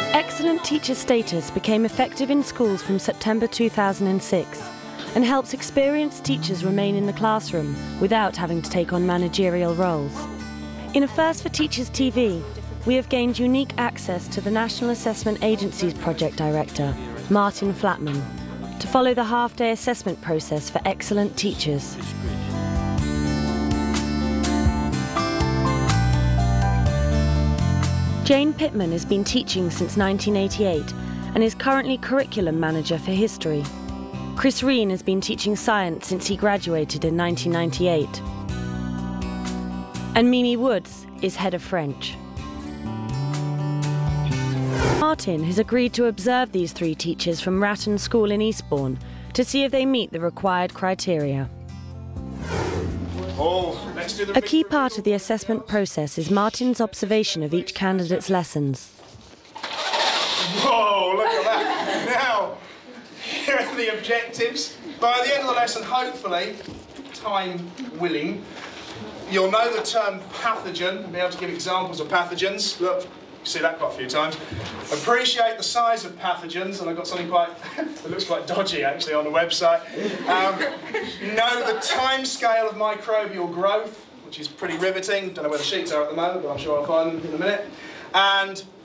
Excellent teacher status became effective in schools from September 2006 and helps experienced teachers remain in the classroom without having to take on managerial roles. In a first for Teachers TV, we have gained unique access to the National Assessment Agency's project director, Martin Flatman, to follow the half-day assessment process for excellent teachers. Jane Pittman has been teaching since 1988 and is currently curriculum manager for history. Chris Reen has been teaching science since he graduated in 1998. And Mimi Woods is head of French. Martin has agreed to observe these three teachers from Ratton School in Eastbourne to see if they meet the required criteria. A key part of the assessment process is Martin's observation of each candidate's lessons. Whoa, look at that. Now, here are the objectives. By the end of the lesson, hopefully, time willing, you'll know the term pathogen and be able to give examples of pathogens. Look, you see that quite a few times. Appreciate the size of pathogens, and I've got something quite, that looks quite dodgy actually on the website. Know the time scale of microbial growth, which is pretty riveting. Don't know where the sheets are at the moment, but I'm sure I'll find them in a minute. And